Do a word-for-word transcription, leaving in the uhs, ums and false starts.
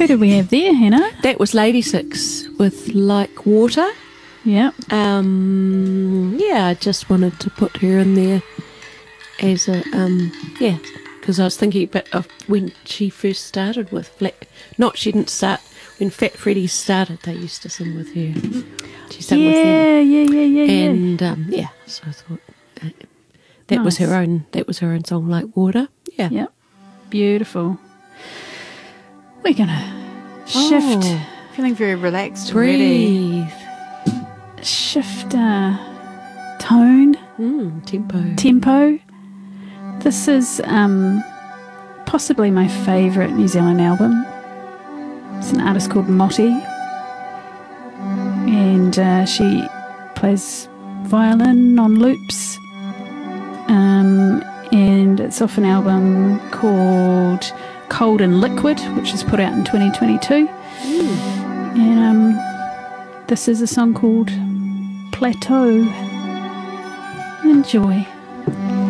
Who did we have there, Hannah? That was Lady Six with Like Water. Yeah. Um, yeah, I just wanted to put her in there as a, um, yeah, because I was thinking about of when she first started with Flat. Not she didn't start, when Fat Freddy started, they used to sing with her. She sang yeah, with them. Yeah, yeah, yeah, yeah. And, um, yeah, so I thought uh, that Nice. was her own, that was her own song, Like Water. Yeah. Yeah. Beautiful. We're going to shift. Oh, Feeling very relaxed already. breathe. Shift uh, tone, Mm, tempo. tempo. This is um, possibly my favourite New Zealand album. It's an artist called Motti, and uh, she plays violin on loops. Um, and it's off an album called Cold and Liquid, which was put out in twenty twenty-two. Mm. And um, this is a song called Plateau. Enjoy.